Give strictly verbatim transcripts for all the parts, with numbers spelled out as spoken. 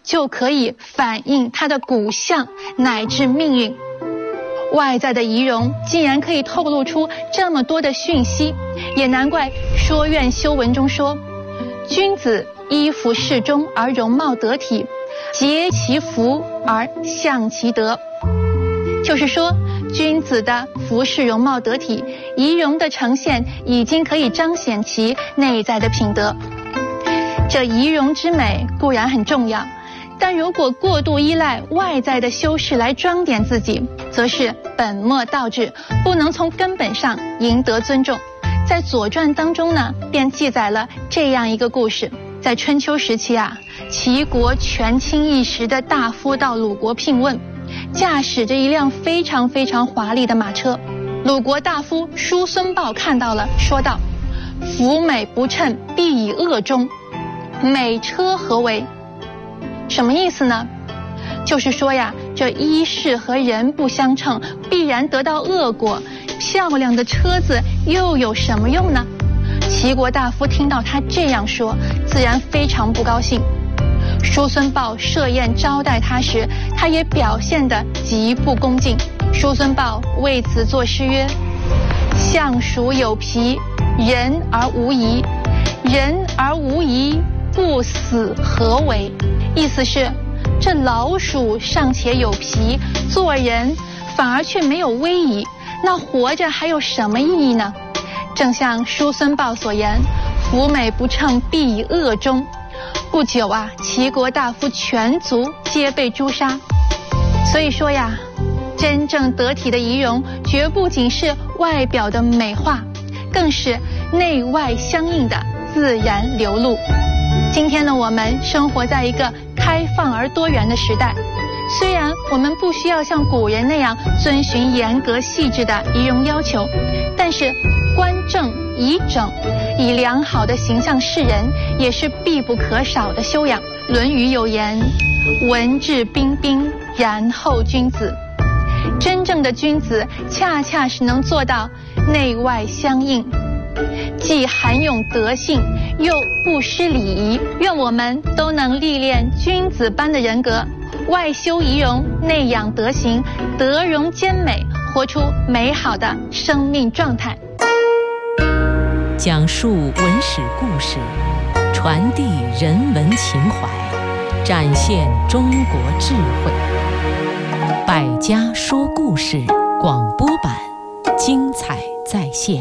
就可以反映他的骨相乃至命运。外在的仪容竟然可以透露出这么多的讯息，也难怪说愿修文中说，君子衣服适中而容貌得体，结其福而象其德。就是说，君子的服饰容貌得体，仪容的呈现已经可以彰显其内在的品德。这仪容之美固然很重要，但如果过度依赖外在的修饰来装点自己，则是本末倒置，不能从根本上赢得尊重。在《左传》当中呢，便记载了这样一个故事。在春秋时期啊，齐国权倾一时的大夫到鲁国聘问，驾驶着一辆非常非常华丽的马车。鲁国大夫叔孙豹看到了，说道：“服美不称，必以恶终。美车何为？”什么意思呢？就是说呀，这衣饰和人不相称，必然得到恶果。漂亮的车子又有什么用呢？齐国大夫听到他这样说，自然非常不高兴。叔孙豹设宴招待他时，他也表现得极不恭敬。叔孙豹为此作诗曰：“相鼠有皮，人而无仪；人而无仪，不死何为？”意思是，这老鼠尚且有皮，做人反而却没有威仪，那活着还有什么意义呢？正像叔孙豹所言，服美不称，必以恶终。不久啊，齐国大夫全族皆被诛杀。所以说呀，真正得体的仪容，绝不仅是外表的美化，更是内外相应的自然流露。今天呢，我们生活在一个开放而多元的时代，虽然我们不需要像古人那样遵循严格细致的仪容要求，但是观正仪整，以良好的形象示人，也是必不可少的修养。《论语》有言：“文质彬彬，然后君子。”真正的君子，恰恰是能做到内外相应，既涵养德性，又不失礼仪。愿我们都能历练君子般的人格，外修仪容，内养德行，德容兼美，活出美好的生命状态。 讲述文史故事，传递人文情怀，展现中国智慧。百家说故事广播版，精彩再现。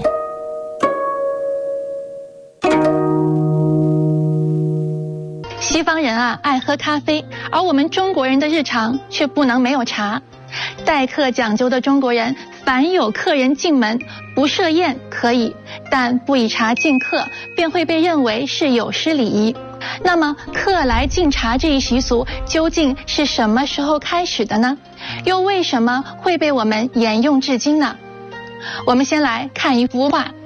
西方人啊爱喝咖啡，而我们中国人的日常却不能没有茶。待客讲究的中国人，凡有客人进门，不设宴可以，但不以茶敬客，便会被认为是有失礼仪。那么客来敬茶这一习俗究竟是什么时候开始的呢？又为什么会被我们沿用至今呢？我们先来看一幅画。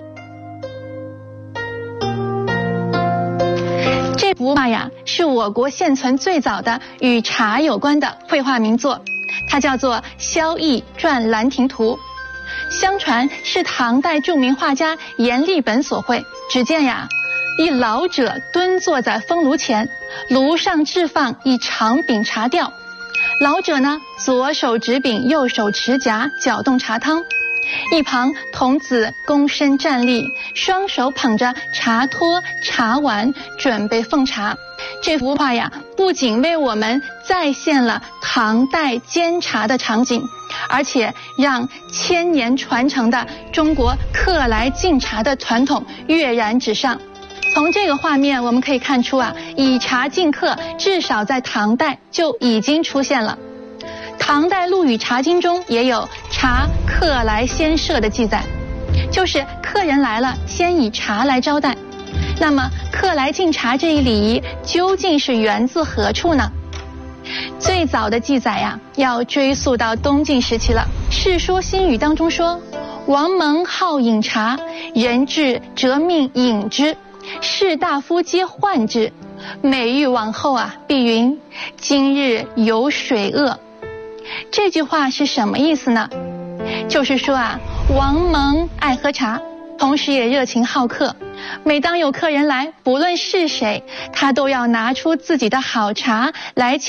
这幅画呀，是我国现存最早的与茶有关的绘画名作，它叫做《萧绎传兰亭图》。相传是唐代著名画家阎立本所绘。只见呀，一老者蹲坐在风炉前，炉上置放一长柄茶吊。老者呢，左手执柄，右手持夹，搅动茶汤。一旁童子躬身站立，双手捧着茶托、茶碗，准备奉茶。这幅画呀，不仅为我们再现了唐代煎茶的场景，而且让千年传承的中国客来敬茶的传统跃然纸上。从这个画面我们可以看出啊，以茶敬客至少在唐代就已经出现了。唐代陆羽茶经中也有茶客来先设的记载，就是客人来了，先以茶来招待。那么客来敬茶这一礼仪究竟是源自何处呢？最早的记载呀，要追溯到东晋时期了。《世说新语》当中说，王蒙好饮茶，人至则命饮之，士大夫皆患之。每欲往后啊，必云：今日有水恶。这句话是什么意思呢？就是说啊，王蒙爱喝茶，同时也热情好客。每当有客人来，不论是谁，他都要拿出自己的好茶来请